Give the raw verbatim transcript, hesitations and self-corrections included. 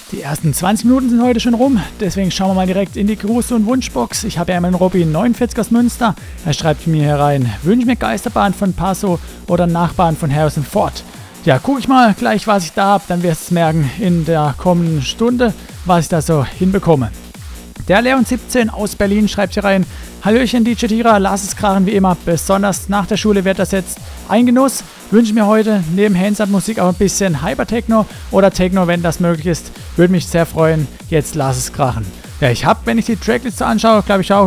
Die ersten zwanzig Minuten sind heute schon rum, deswegen schauen wir mal direkt in die Gruß- und Wunschbox. Ich habe ja einmal einen Robin neunundvierzig aus Münster. Er schreibt mir herein, wünsche mir Geisterbahn von Passo oder Nachbarn von Harrison Ford. Ja, gucke ich mal gleich, was ich da habe, dann wirst du es merken in der kommenden Stunde, was ich da so hinbekomme. Der Leon siebzehn aus Berlin schreibt hier rein, Hallöchen D J Tira, lass es krachen wie immer, besonders nach der Schule wird das jetzt ein Genuss. Wünsche mir heute neben Hands-Up-Musik auch ein bisschen Hyper-Techno oder Techno, wenn das möglich ist. Würde mich sehr freuen. Jetzt lass es krachen. Ja, ich habe, wenn ich die Trackliste anschaue, glaube ich auch